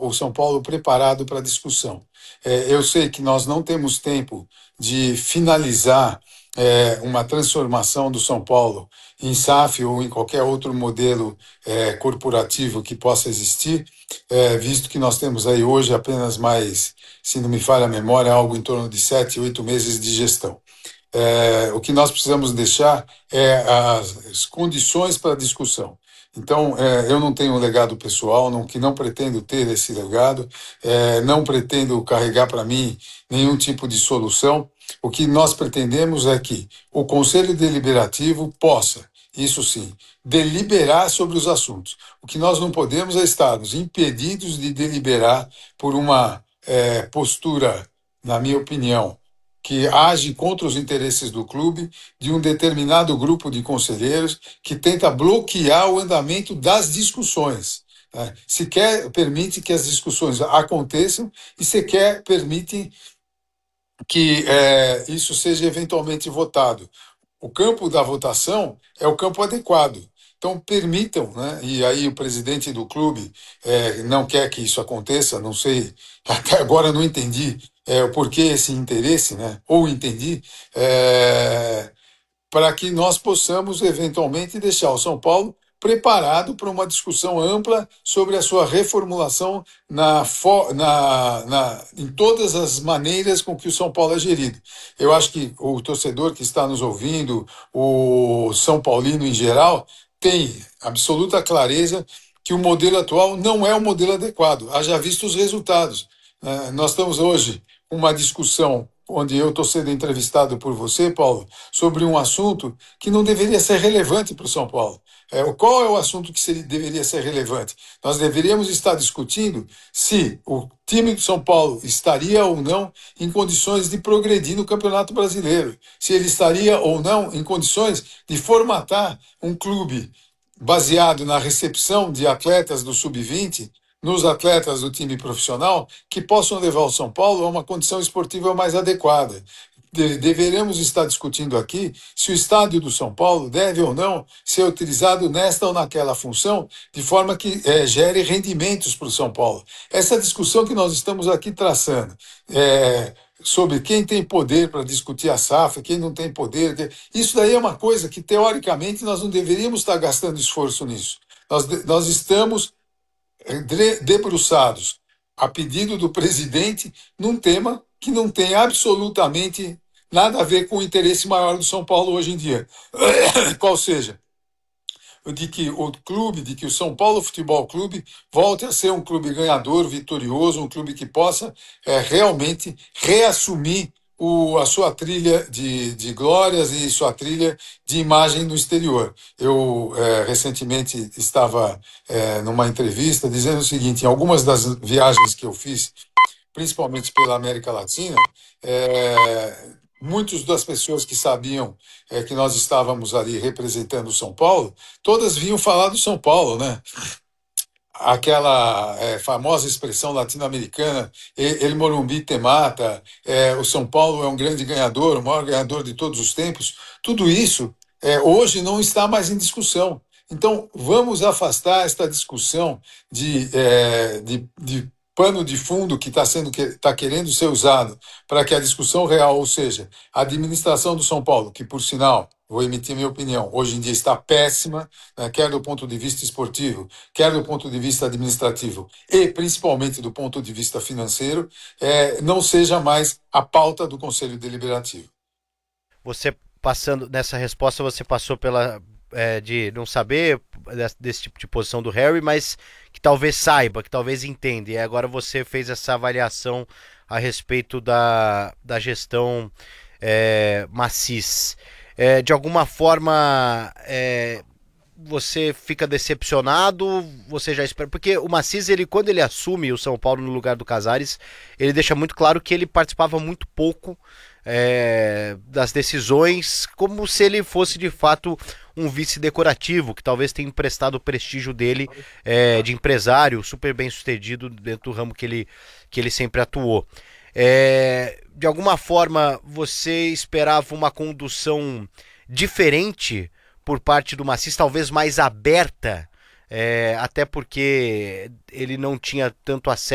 o São Paulo preparado para a discussão. Eu sei que nós não temos tempo de finalizar uma transformação do São Paulo em SAF ou em qualquer outro modelo corporativo que possa existir, visto que nós temos aí hoje apenas mais, se não me falha a memória, algo em torno de 7, 8 meses de gestão. O que nós precisamos deixar é as condições para a discussão. Então, eu não tenho um legado pessoal, que não pretendo ter esse legado, não pretendo carregar para mim nenhum tipo de solução. O que nós pretendemos é que o Conselho Deliberativo possa, isso sim, deliberar sobre os assuntos. O que nós não podemos é estarmos impedidos de deliberar por uma postura, na minha opinião, que age contra os interesses do clube, de um determinado grupo de conselheiros que tenta bloquear o andamento das discussões. Sequer permite que as discussões aconteçam e sequer permite que isso seja eventualmente votado. O campo da votação é o campo adequado. Então, permitam, né? E aí o presidente do clube não quer que isso aconteça, não sei, até agora não entendi o porquê esse interesse, né? Ou entendi, para que nós possamos, eventualmente, deixar o São Paulo preparado para uma discussão ampla sobre a sua reformulação em todas as maneiras com que o São Paulo é gerido. Eu acho que o torcedor que está nos ouvindo, o São Paulino em geral, tem absoluta clareza que o modelo atual não é o modelo adequado, haja visto os resultados. Nós estamos hoje com uma discussão onde eu estou sendo entrevistado por você, Paulo, sobre um assunto que não deveria ser relevante para o São Paulo. Qual é o assunto que deveria ser relevante? Nós deveríamos estar discutindo se o time do São Paulo estaria ou não em condições de progredir no Campeonato Brasileiro, se ele estaria ou não em condições de formatar um clube baseado na recepção de atletas do Sub-20, nos atletas do time profissional, que possam levar o São Paulo a uma condição esportiva mais adequada. Deveremos estar discutindo aqui se o estádio do São Paulo deve ou não ser utilizado nesta ou naquela função, de forma que gere rendimentos para o São Paulo. Essa discussão que nós estamos aqui traçando sobre quem tem poder para discutir a SAF, quem não tem poder, isso daí é uma coisa que, teoricamente, nós não deveríamos estar gastando esforço nisso. Nós estamos debruçados, a pedido do presidente, num tema que não tem absolutamente nada a ver com o interesse maior do São Paulo hoje em dia. Qual seja, de que o São Paulo Futebol Clube volte a ser um clube ganhador, vitorioso, um clube que possa realmente reassumir a sua trilha de glórias e sua trilha de imagem no exterior. Eu recentemente estava numa entrevista dizendo o seguinte: em algumas das viagens que eu fiz, principalmente pela América Latina, muitas das pessoas que sabiam que nós estávamos ali representando o São Paulo, todas vinham falar do São Paulo, né? Aquela famosa expressão latino-americana, El Morumbi te mata, o São Paulo é um grande ganhador, o maior ganhador de todos os tempos. Tudo isso hoje não está mais em discussão. Então, vamos afastar esta discussão de pano de fundo que está querendo ser usado para que a discussão real, ou seja, a administração do São Paulo, que, por sinal, vou emitir minha opinião, hoje em dia está péssima, né, quer do ponto de vista esportivo, quer do ponto de vista administrativo e principalmente do ponto de vista financeiro, não seja mais a pauta do Conselho Deliberativo. Você passando nessa resposta, você passou de não saber desse tipo de posição do Harry, mas que talvez saiba, que talvez entenda. E agora você fez essa avaliação a respeito da gestão Maciç. De alguma forma, você fica decepcionado? Você já espera? Porque o Maciç, quando ele assume o São Paulo no lugar do Casares, ele deixa muito claro que ele participava muito pouco das decisões, como se ele fosse de fato um vice decorativo, que talvez tenha emprestado o prestígio dele de empresário super bem sucedido dentro do ramo que ele sempre atuou. De alguma forma, você esperava uma condução diferente por parte do Maciç, talvez mais aberta, até porque ele não tinha tanto acesso